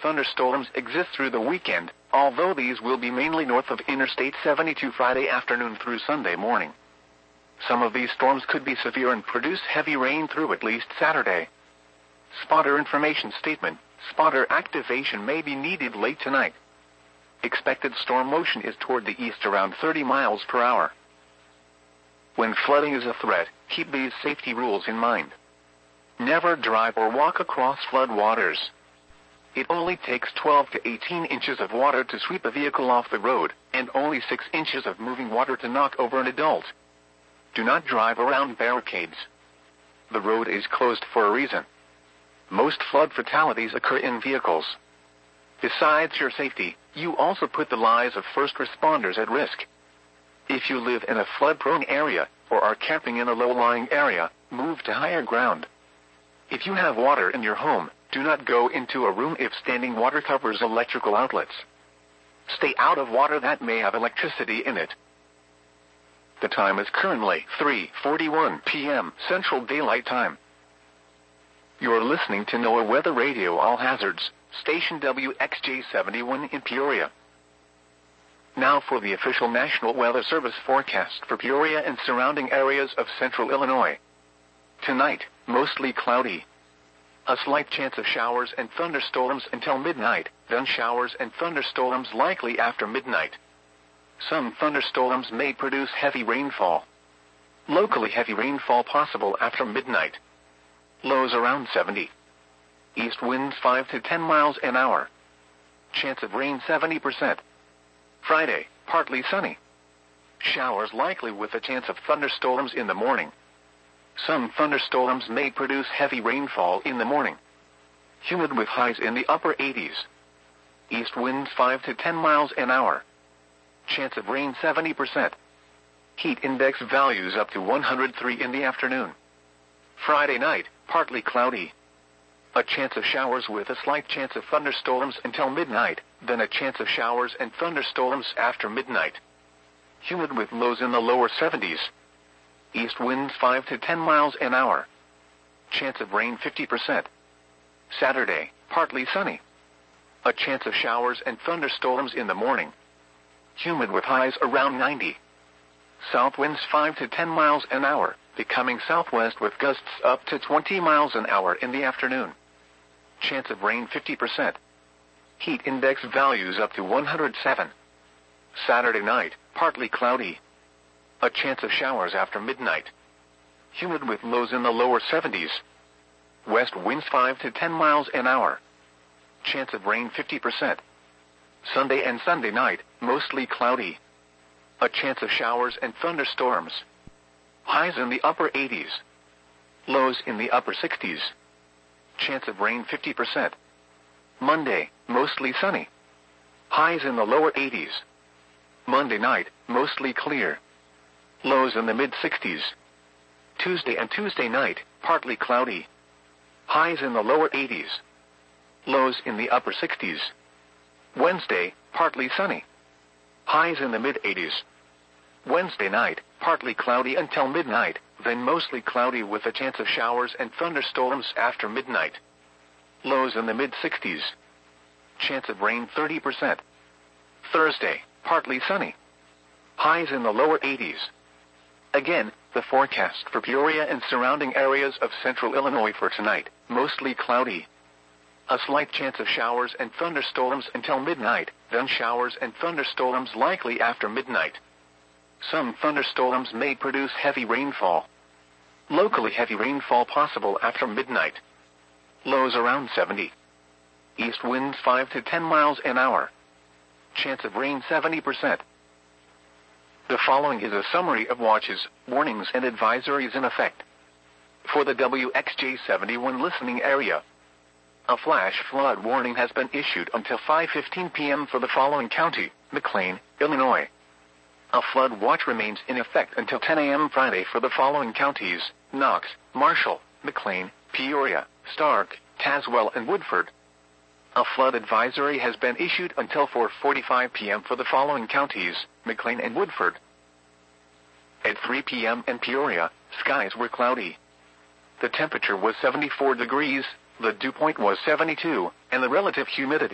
thunderstorms exist through the weekend, although these will be mainly north of Interstate 72 Friday afternoon through Sunday morning. Some of these storms could be severe and produce heavy rain through at least Saturday. Spotter information statement: spotter activation may be needed late tonight. Expected storm motion is toward the east around 30 miles per hour. When flooding is a threat, keep these safety rules in mind. Never drive or walk across flood waters. It only takes 12 to 18 inches of water to sweep a vehicle off the road, and only 6 inches of moving water to knock over an adult. Do not drive around barricades. The road is closed for a reason. Most flood fatalities occur in vehicles. Besides your safety, you also put the lives of first responders at risk. If you live in a flood-prone area, or are camping in a low-lying area, move to higher ground. If you have water in your home, do not go into a room if standing water covers electrical outlets. Stay out of water that may have electricity in it. The time is currently 3:41 p.m. Central Daylight Time. You're listening to NOAA Weather Radio All Hazards, station WXJ71 in Peoria. Now for the official National Weather Service forecast for Peoria and surrounding areas of central Illinois. Tonight, mostly cloudy. A slight chance of showers and thunderstorms until midnight, then showers and thunderstorms likely after midnight. Some thunderstorms may produce heavy rainfall. Locally heavy rainfall possible after midnight. Lows around 70. East winds 5 to 10 miles an hour. Chance of rain 70%. Friday, partly sunny. Showers likely with a chance of thunderstorms in the morning. Some thunderstorms may produce heavy rainfall in the morning. Humid with highs in the upper 80s. East winds 5 to 10 miles an hour. Chance of rain 70%. Heat index values up to 103 in the afternoon. Friday night, partly cloudy. A chance of showers with a slight chance of thunderstorms until midnight, then a chance of showers and thunderstorms after midnight. Humid with lows in the lower 70s. East winds 5 to 10 miles an hour. Chance of rain 50%. Saturday, partly sunny. A chance of showers and thunderstorms in the morning. Humid with highs around 90. South winds 5 to 10 miles an hour, becoming southwest with gusts up to 20 miles an hour in the afternoon. Chance of rain 50%. Heat index values up to 107. Saturday night, partly cloudy. A chance of showers after midnight. Humid with lows in the lower 70s. West winds 5 to 10 miles an hour. Chance of rain 50%. Sunday and Sunday night, mostly cloudy. A chance of showers and thunderstorms. Highs in the upper 80s. Lows in the upper 60s. Chance of rain 50%. Monday, mostly sunny. Highs in the lower 80s. Monday night, mostly clear. Lows in the mid-60s. Tuesday and Tuesday night, partly cloudy. Highs in the lower 80s. Lows in the upper 60s. Wednesday, partly sunny. Highs in the mid-80s. Wednesday night, partly cloudy until midnight, then mostly cloudy with a chance of showers and thunderstorms after midnight. Lows in the mid-60s. Chance of rain 30%. Thursday, partly sunny. Highs in the lower 80s. Again, the forecast for Peoria and surrounding areas of central Illinois for tonight, mostly cloudy. A slight chance of showers and thunderstorms until midnight, then showers and thunderstorms likely after midnight. Some thunderstorms may produce heavy rainfall. Locally heavy rainfall possible after midnight. Lows around 70. East winds 5 to 10 miles an hour. Chance of rain 70%. The following is a summary of watches, warnings, and advisories in effect. For the WXJ71 listening area, a flash flood warning has been issued until 5:15 p.m. for the following county: McLean, Illinois. A flood watch remains in effect until 10 a.m. Friday for the following counties: Knox, Marshall, McLean, Peoria, Stark, Tazewell, and Woodford. A flood advisory has been issued until 4:45 p.m. for the following counties: McLean and Woodford. At 3 p.m. in Peoria, skies were cloudy. The temperature was 74 degrees, the dew point was 72, and the relative humidity